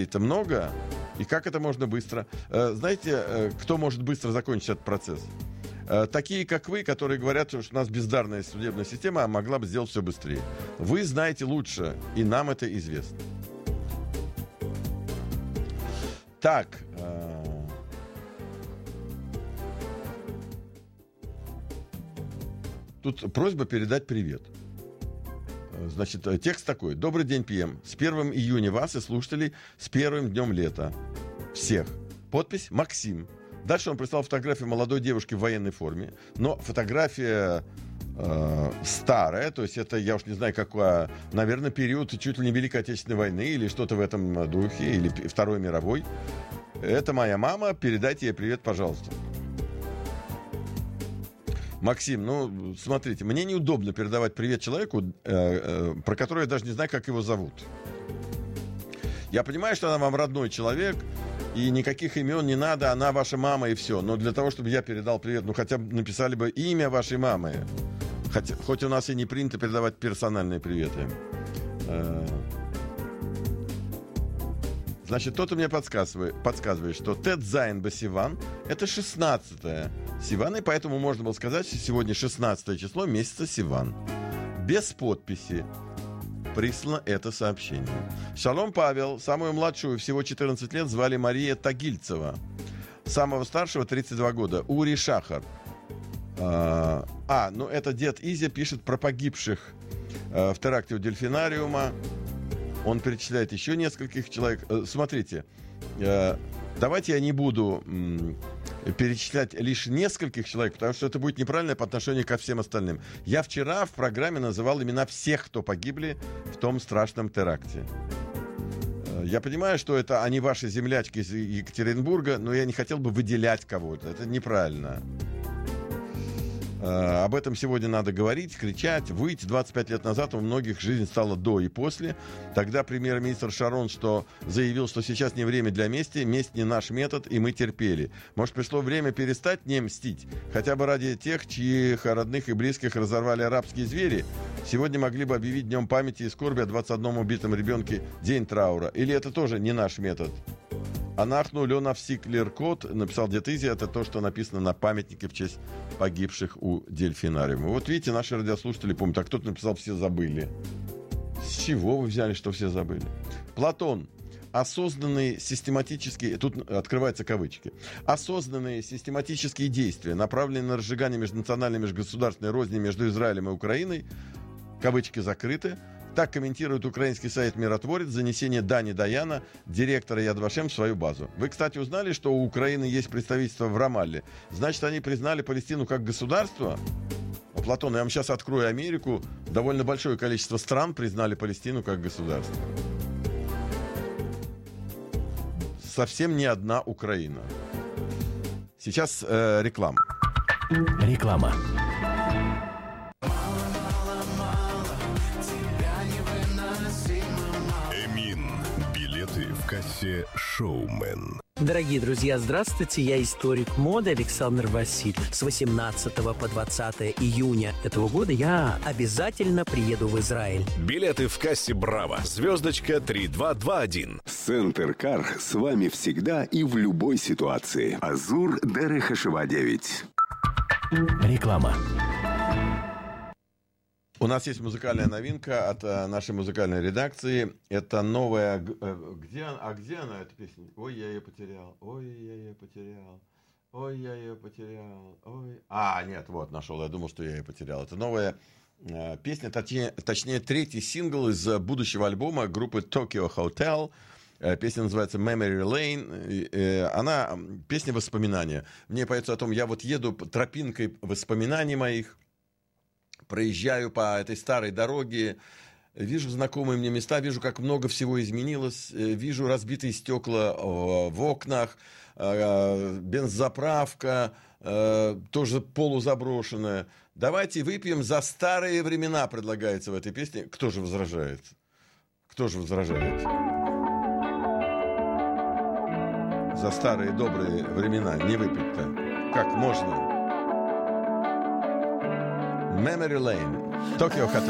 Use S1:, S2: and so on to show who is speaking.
S1: Это много? И как это можно быстро? Знаете, кто может быстро закончить этот процесс? Такие, как вы, которые говорят, что у нас бездарная судебная система, а могла бы сделать все быстрее. Вы знаете лучше, и нам это известно. Так. Тут просьба передать привет. Значит, текст такой. Добрый день, ПМ. С 1 июня вас и слушателей с первым днем лета. Всех. Подпись Максим. Дальше он прислал фотографию молодой девушки в военной форме. Но фотография старая. То есть это, я уж не знаю, какой, наверное, период чуть ли не Великой Отечественной войны или что-то в этом духе, или Второй мировой. Это моя мама. Передайте ей привет, пожалуйста. Максим, ну, смотрите, мне неудобно передавать привет человеку, про которого я даже не знаю, как его зовут. Я понимаю, что она вам родной человек, и никаких имен не надо, она ваша мама и все. Но для того, чтобы я передал привет, ну, хотя бы написали бы имя вашей мамы. Хоть у нас и не принято передавать персональные приветы. Значит, кто-то мне подсказывает, что Тет Зайн Басиван — это 16-е Сиван, и поэтому можно было сказать, что сегодня 16 число месяца Сиван. Без подписи прислано это сообщение. Шалом, Павел. Самую младшую, всего 14 лет, звали Мария Тагильцева. Самого старшего 32 года. Ури Шахар. Ну это дед Изя пишет про погибших в теракте у Дельфинариума. Он перечисляет еще нескольких человек. Смотрите, давайте я не буду перечислять лишь нескольких человек, потому что это будет неправильно по отношению ко всем остальным. Я вчера в программе называл имена всех, кто погибли в том страшном теракте. Я понимаю, что это они ваши землячки из Екатеринбурга, но я не хотел бы выделять кого-то. Это неправильно. Об этом сегодня надо говорить, кричать, выть. 25 лет назад у многих жизнь стала до и после. Тогда премьер-министр Шарон заявил, что сейчас не время для мести, месть не наш метод, и мы терпели. Может, пришло время перестать не мстить? Хотя бы ради тех, чьих родных и близких разорвали арабские звери? Сегодня могли бы объявить днем памяти и скорби о 21 убитом ребенке день траура. Или это тоже не наш метод? Анахну Лена Всиклеркот, написал дед Изи, это то, что написано на памятнике в честь погибших у Дельфинариума. Вот видите, наши радиослушатели помнят, а кто-то написал «все забыли». С чего вы взяли, что все забыли? Платон. Осознанные систематические, тут открываются кавычки, осознанные систематические действия, направленные на разжигание межнациональной и межгосударственной розни между Израилем и Украиной, кавычки закрыты. Так комментирует украинский сайт «Миротворец» занесение Дани Даяна, директора Яд Вашем, в свою базу. Вы, кстати, узнали, что у Украины есть представительство в Рамалле? Значит, они признали Палестину как государство? Платон, я вам сейчас открою Америку. Довольно большое количество стран признали Палестину как государство. Совсем не одна Украина. Сейчас реклама.
S2: Реклама. В кассе «Шоумен».
S3: Дорогие друзья, здравствуйте, я историк моды Александр Васильев. С 18 по 20 июня этого года я обязательно приеду в Израиль.
S2: Билеты в кассе «Браво». Звездочка 3221.
S4: Центр Кар с вами всегда и в любой ситуации. Азур Дерехашева 9.
S2: Реклама.
S1: У нас есть музыкальная новинка от нашей музыкальной редакции. Это новая... Где она, эта песня? Ой, я ее потерял. Ой, я ее потерял. Ой, я ее потерял. Ой. Нет, вот, нашел. Я думал, что я ее потерял. Это новая песня, точнее, третий сингл из будущего альбома группы Tokyo Hotel. Песня называется Memory Lane. Она песня воспоминания. Мне поется о том, я вот еду тропинкой воспоминаний моих, проезжаю по этой старой дороге, вижу знакомые мне места, вижу, как много всего изменилось, вижу разбитые стекла в окнах, бензозаправка, тоже полузаброшенная. Давайте выпьем за старые времена, предлагается в этой песне. Кто же возражает? Кто же возражает? За старые добрые времена не выпить-то. Как можно? Memory Lane. Tokyo Hotel.